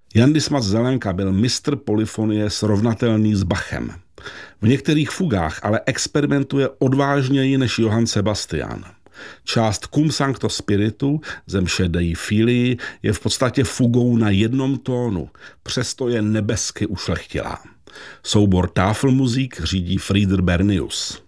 Jan Dismas Zelenka byl mistr polyfonie srovnatelný s Bachem. V některých fugách ale experimentuje odvážněji než Johann Sebastian. Část Cum Sancto Spiritu ze mše Dei Filii je v podstatě fugou na jednom tónu, přesto je nebesky ušlechtilá. Soubor Tafelmusik řídí Frieder Bernius.